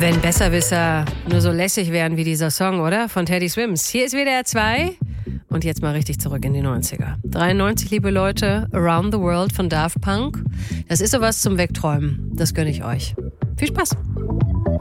Wenn Besserwisser nur so lässig wären wie dieser Song, oder? Von Teddy Swims. Hier ist WDR 2 und jetzt mal richtig zurück in die 90er. 93, liebe Leute, Around the World von Daft Punk. Das ist sowas zum Wegträumen. Das gönne ich euch. Viel Spaß!